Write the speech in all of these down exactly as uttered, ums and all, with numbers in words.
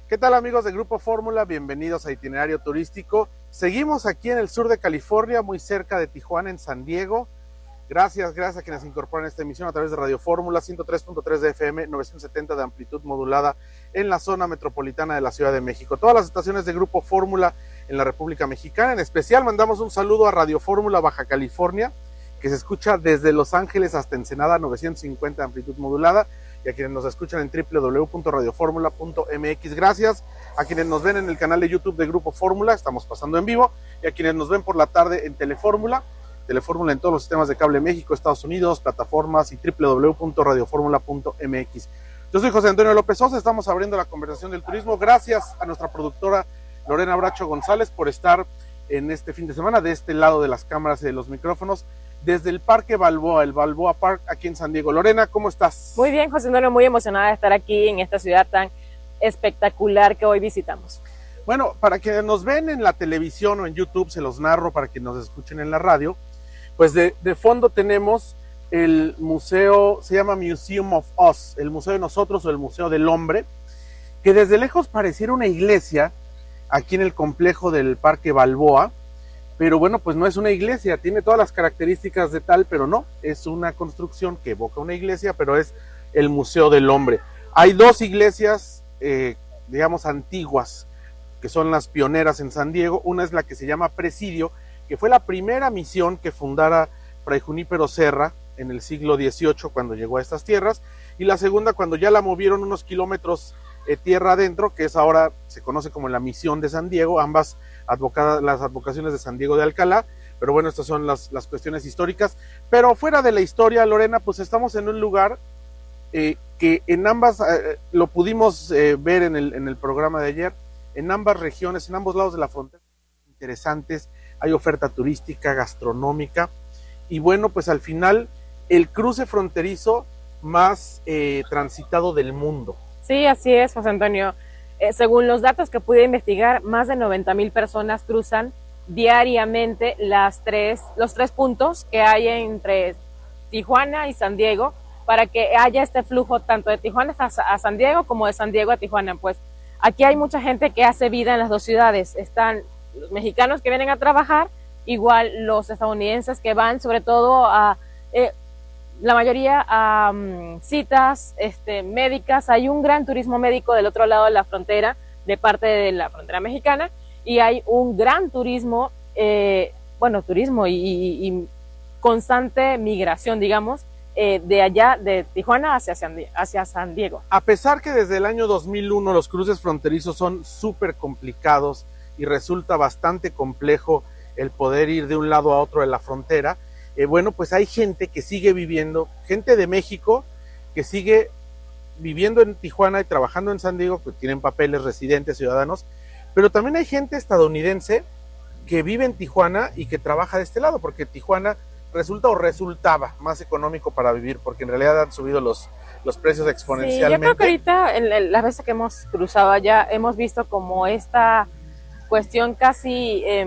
¿Qué tal, amigos de Grupo Fórmula? Bienvenidos a Itinerario Turístico. Seguimos aquí en el sur de California, muy cerca de Tijuana, en San Diego. Gracias, gracias a quienes incorporan esta emisión a través de Radio Fórmula, ciento tres punto tres de F M, novecientos setenta de amplitud modulada en la zona metropolitana de la Ciudad de México. Todas las estaciones de Grupo Fórmula en la República Mexicana. En especial mandamos un saludo a Radio Fórmula Baja California, que se escucha desde Los Ángeles hasta Ensenada, novecientos cincuenta de amplitud modulada, y a quienes nos escuchan en doble u doble u doble u punto radio fórmula punto m x. Gracias a quienes nos ven en el canal de YouTube de Grupo Fórmula, estamos pasando en vivo, y a quienes nos ven por la tarde en Telefórmula, Telefórmula en todos los sistemas de cable México, Estados Unidos, plataformas y doble u doble u doble u punto radio fórmula punto m x. Yo soy José Antonio López Sosa, estamos abriendo la conversación del turismo. Gracias a nuestra productora Lorena Bracho González por estar en este fin de semana de este lado de las cámaras y de los micrófonos, desde el Parque Balboa, el Balboa Park, aquí en San Diego. Lorena, ¿cómo estás? Muy bien, José Antonio, muy emocionada de estar aquí en esta ciudad tan espectacular que hoy visitamos. Bueno, para quienes nos ven en la televisión o en YouTube, se los narro para que nos escuchen en la radio, pues de, de fondo tenemos el museo, se llama Museum of Us, el Museo de Nosotros o el Museo del Hombre, que desde lejos pareciera una iglesia aquí en el complejo del Parque Balboa, pero bueno, pues no es una iglesia, tiene todas las características de tal, pero no, es una construcción que evoca una iglesia, pero es el Museo del Hombre. Hay dos iglesias, eh, digamos, antiguas, que son las pioneras en San Diego. Una es la que se llama Presidio, que fue la primera misión que fundara Fray Junípero Serra en el siglo dieciocho, cuando llegó a estas tierras, y la segunda cuando ya la movieron unos kilómetros eh, tierra adentro, que es ahora, se conoce como la Misión de San Diego, ambas advocadas, las advocaciones de San Diego de Alcalá, pero bueno, estas son las, las cuestiones históricas. Pero fuera de la historia, Lorena, pues estamos en un lugar eh, que en ambas, eh, lo pudimos eh, ver en el, en el programa de ayer, en ambas regiones, en ambos lados de la frontera, interesantes, hay oferta turística, gastronómica, y bueno, pues al final, el cruce fronterizo más eh, transitado del mundo. Sí, así es, José Antonio. Eh, según los datos que pude investigar, más de noventa mil personas cruzan diariamente las tres, los tres puntos que hay entre Tijuana y San Diego, para que haya este flujo tanto de Tijuana a, a San Diego como de San Diego a Tijuana. Pues aquí hay mucha gente que hace vida en las dos ciudades. Están los mexicanos que vienen a trabajar, igual los estadounidenses que van sobre todo a... Eh, la mayoría a um, citas este, médicas. Hay un gran turismo médico del otro lado de la frontera, de parte de la frontera mexicana, y hay un gran turismo, eh, bueno, turismo y, y, y constante migración, digamos, eh, de allá, de Tijuana hacia San, hacia San Diego. A pesar que desde el año dos mil uno los cruces fronterizos son súper complicados y resulta bastante complejo el poder ir de un lado a otro de la frontera, Eh, bueno, pues hay gente que sigue viviendo, gente de México que sigue viviendo en Tijuana y trabajando en San Diego, que tienen papeles, residentes, ciudadanos, pero también hay gente estadounidense que vive en Tijuana y que trabaja de este lado, porque Tijuana resulta o resultaba más económico para vivir, porque en realidad han subido los, los precios exponencialmente. Sí, yo creo que ahorita, en, en las veces que hemos cruzado allá, hemos visto como esta cuestión casi... Eh,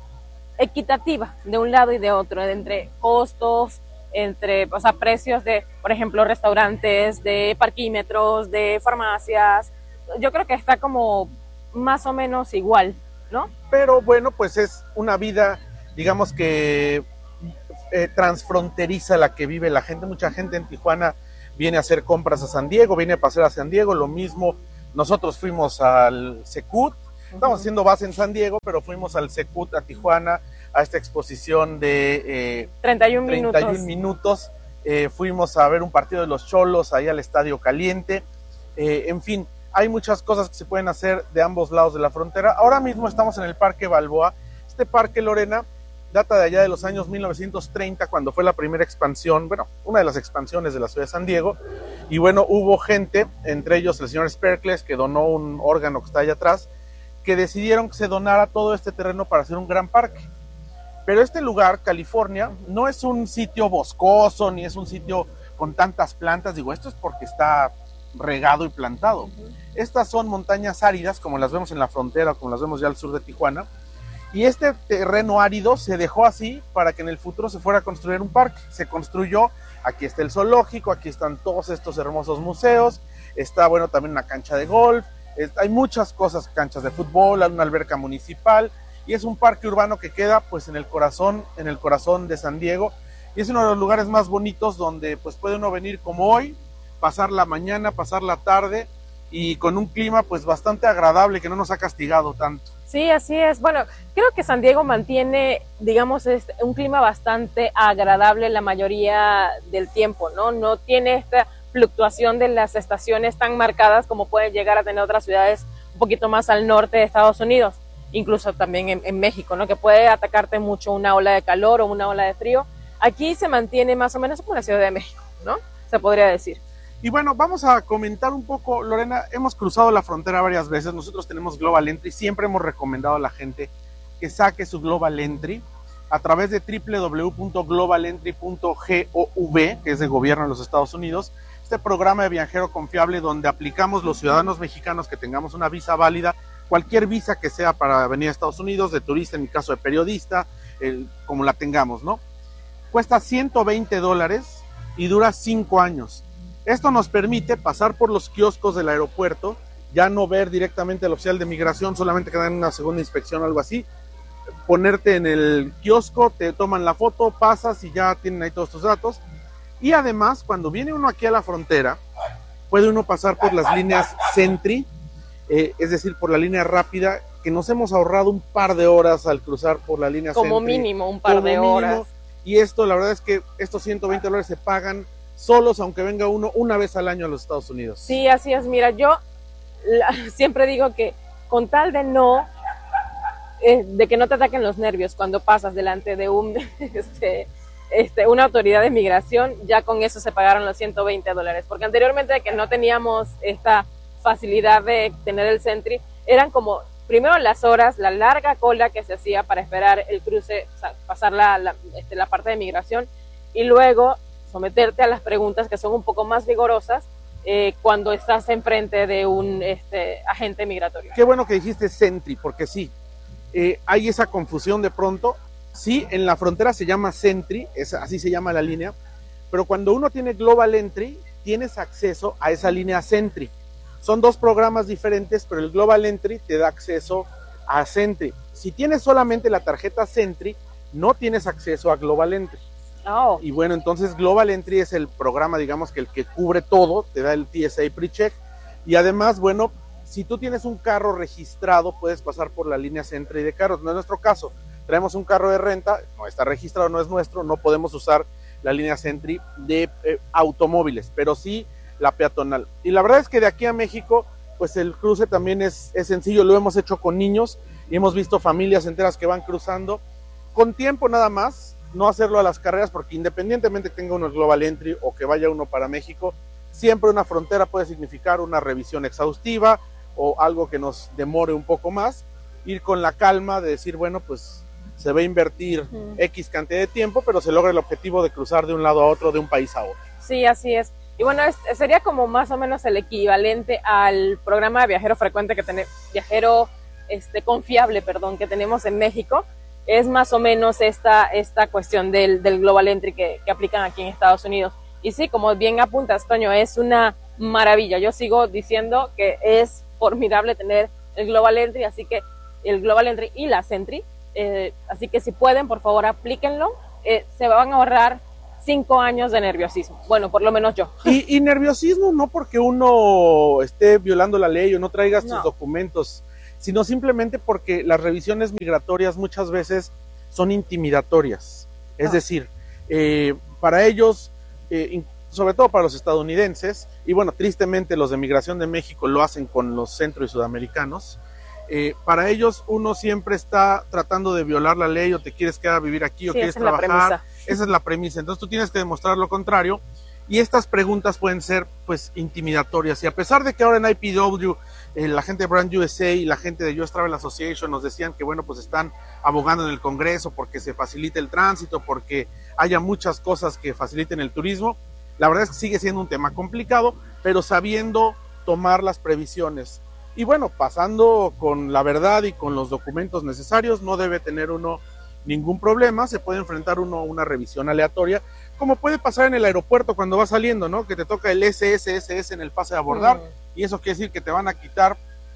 equitativa de un lado y de otro, entre costos, entre, o sea, precios de, por ejemplo, restaurantes, de parquímetros, de farmacias. Yo creo que está como más o menos igual, ¿no? Pero bueno, pues es una vida, digamos que eh, transfronteriza la que vive la gente. Mucha gente en Tijuana viene a hacer compras a San Diego, viene a pasear a San Diego, lo mismo, nosotros fuimos al Secut. Estamos haciendo base en San Diego, pero fuimos al Secut a Tijuana, a esta exposición de eh, treinta y un treinta y un minutos. Eh, fuimos a ver un partido de los Cholos, ahí al Estadio Caliente. Eh, en fin, hay muchas cosas que se pueden hacer de ambos lados de la frontera. Ahora mismo estamos en el Parque Balboa. Este parque, Lorena, data de allá de los años mil novecientos treinta, cuando fue la primera expansión, bueno, una de las expansiones de la ciudad de San Diego. Y bueno, hubo gente, entre ellos el señor Sperkles, que donó un órgano que está allá atrás, que decidieron que se donara todo este terreno para hacer un gran parque. Pero este lugar, California, no es un sitio boscoso, ni es un sitio con tantas plantas. Digo, esto es porque está regado y plantado. Uh-huh. Estas son montañas áridas, como las vemos en la frontera, como las vemos ya al sur de Tijuana. Y este terreno árido se dejó así para que en el futuro se fuera a construir un parque. Se construyó, aquí está el zoológico, aquí están todos estos hermosos museos, está, bueno, también una cancha de golf, eh, hay muchas cosas, canchas de fútbol, hay una alberca municipal, y es un parque urbano que queda pues en el corazón, en el corazón de San Diego, y es uno de los lugares más bonitos donde pues puede uno venir como hoy, pasar la mañana, pasar la tarde, y con un clima pues bastante agradable que no nos ha castigado tanto. Sí, así es. Bueno, creo que San Diego mantiene, digamos, este, un clima bastante agradable la mayoría del tiempo, ¿no? No tiene esta fluctuación de las estaciones tan marcadas como pueden llegar a tener otras ciudades un poquito más al norte de Estados Unidos, incluso también en, en México, ¿no? Que puede atacarte mucho una ola de calor o una ola de frío. Aquí se mantiene más o menos como la Ciudad de México, ¿no? Se podría decir. Y bueno, vamos a comentar un poco, Lorena, hemos cruzado la frontera varias veces, nosotros tenemos Global Entry, siempre hemos recomendado a la gente que saque su Global Entry a través de doble u doble u doble u punto global entry punto gov, que es de gobierno de los Estados Unidos, este programa de viajero confiable donde aplicamos los ciudadanos mexicanos que tengamos una visa válida, cualquier visa que sea para venir a Estados Unidos, de turista, en mi caso de periodista, el, como la tengamos, ¿no? Cuesta ciento veinte dólares y dura cinco años. Esto nos permite pasar por los kioscos del aeropuerto, ya no ver directamente al oficial de migración, solamente que dan una segunda inspección o algo así, ponerte en el kiosco, te toman la foto, pasas y ya tienen ahí todos tus datos. Y además, cuando viene uno aquí a la frontera, puede uno pasar por las líneas Sentry, eh, es decir, por la línea rápida, que nos hemos ahorrado un par de horas al cruzar por la línea Sentry. Como mínimo, un par de horas. Y esto, la verdad es que estos ciento veinte dólares se pagan solos, aunque venga uno una vez al año a los Estados Unidos. Sí, así es. Mira, yo la, siempre digo que con tal de no, eh, de que no te ataquen los nervios cuando pasas delante de un, este, este, una autoridad de migración, ya con eso se pagaron los ciento veinte dólares. Porque anteriormente de que no teníamos esta facilidad de tener el Sentry, eran como, primero las horas, la larga cola que se hacía para esperar el cruce, o sea, pasar la, la, este, la parte de migración, y luego someterte a las preguntas que son un poco más rigurosas eh, cuando estás enfrente de un este, agente migratorio. Qué bueno que dijiste Sentry, porque sí, eh, hay esa confusión de pronto. Sí, en la frontera se llama Sentry, es, así se llama la línea, pero cuando uno tiene Global Entry, tienes acceso a esa línea Sentry. Son dos programas diferentes, pero el Global Entry te da acceso a Sentry. Si tienes solamente la tarjeta Sentry, no tienes acceso a Global Entry. Oh. Y bueno, entonces Global Entry es el programa, digamos, que el que cubre todo, te da el T S A PreCheck, y además, bueno, si tú tienes un carro registrado, puedes pasar por la línea Sentry de carros. No es nuestro caso, traemos un carro de renta, no está registrado, no es nuestro, no podemos usar la línea Sentry de eh, automóviles, pero sí la peatonal. Y la verdad es que de aquí a México, pues el cruce también es, es sencillo, lo hemos hecho con niños, y hemos visto familias enteras que van cruzando, con tiempo nada más, no hacerlo a las carreras, porque independientemente tenga uno el Global Entry o que vaya uno para México, siempre una frontera puede significar una revisión exhaustiva o algo que nos demore un poco más, ir con la calma de decir, bueno, pues se va a invertir uh-huh. X cantidad de tiempo, pero se logra el objetivo de cruzar de un lado a otro, de un país a otro. Sí, así es. Y bueno, es, sería como más o menos el equivalente al programa de viajero frecuente que tenemos, viajero este, confiable, perdón, que tenemos en México. Es más o menos esta, esta cuestión del, del Global Entry que, que aplican aquí en Estados Unidos. Y sí, como bien apuntas, Toño, es una maravilla. Yo sigo diciendo que es formidable tener el Global Entry, así que el Global Entry y la Sentry. Eh, así que si pueden, por favor, aplíquenlo. Eh, se van a ahorrar cinco años de nerviosismo. Bueno, por lo menos yo. Y, y nerviosismo no porque uno esté violando la ley o no traigas tus no. documentos, sino simplemente porque las revisiones migratorias muchas veces son intimidatorias. Es ah. decir, eh, para ellos, eh, sobre todo para los estadounidenses, y bueno, tristemente los de Migración de México lo hacen con los centro y sudamericanos, eh, para ellos uno siempre está tratando de violar la ley, o te quieres quedar a vivir aquí, o sí, quieres esa trabajar. Esa es la premisa. Entonces tú tienes que demostrar lo contrario, y estas preguntas pueden ser pues intimidatorias. Y a pesar de que ahora en I P W eh, la gente de Brand U S A y la gente de U S Travel Association nos decían que bueno, pues están abogando en el Congreso porque se facilite el tránsito, porque haya muchas cosas que faciliten el turismo, la verdad es que sigue siendo un tema complicado, pero sabiendo tomar las previsiones. Y bueno, pasando con la verdad y con los documentos necesarios, no debe tener uno ningún problema. Se puede enfrentar uno a una revisión aleatoria, como puede pasar en el aeropuerto cuando va saliendo, ¿no? Que te toca el S S S S en el pase de abordar, mm. y eso quiere decir que te van a quitar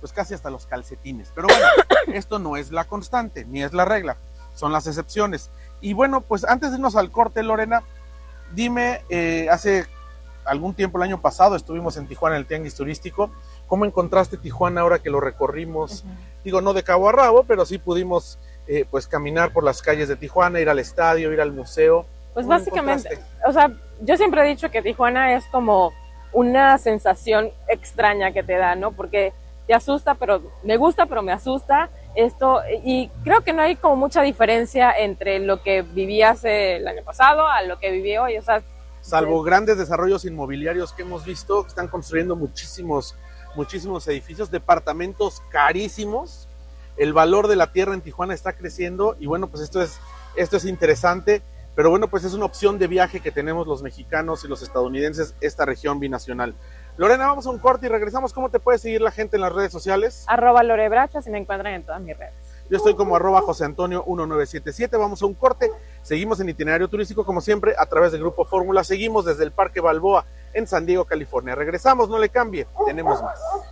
pues casi hasta los calcetines. Pero bueno, esto no es la constante, ni es la regla, son las excepciones. Y bueno, pues antes de irnos al corte, Lorena, dime, eh, hace algún tiempo, el año pasado, estuvimos en Tijuana en el Tianguis Turístico. ¿Cómo encontraste Tijuana ahora que lo recorrimos? Uh-huh. Digo, no de cabo a rabo, pero sí pudimos eh, pues caminar por las calles de Tijuana, ir al estadio, ir al museo. Pues básicamente, o sea, yo siempre he dicho que Tijuana es como una sensación extraña que te da, ¿no? Porque te asusta, pero me gusta, pero me asusta esto, y creo que no hay como mucha diferencia entre lo que viví hace el año pasado a lo que viví hoy, o sea, salvo grandes desarrollos inmobiliarios que hemos visto, que están construyendo muchísimos, muchísimos edificios, departamentos carísimos. El valor de la tierra en Tijuana está creciendo y bueno, pues esto es, esto es interesante, pero bueno, pues es una opción de viaje que tenemos los mexicanos y los estadounidenses, esta región binacional. Lorena, vamos a un corte y regresamos. ¿Cómo te puede seguir la gente en las redes sociales? Arroba Lorebracha, si me encuentran en todas mis redes. Yo estoy como arroba José Antonio uno nueve siete siete. Vamos a un corte. Seguimos en Itinerario Turístico, como siempre, a través del Grupo Fórmula. Seguimos desde el Parque Balboa en San Diego, California. Regresamos, no le cambie. Tenemos más.